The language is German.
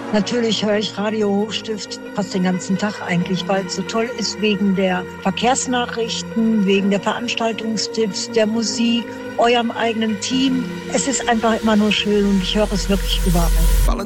Natürlich höre ich Radio Hochstift fast den ganzen Tag eigentlich, weil es so toll ist wegen der Verkehrsnachrichten, wegen der Veranstaltungstipps, der Musik, eurem eigenen Team. Es ist einfach immer nur schön und ich höre es wirklich überall.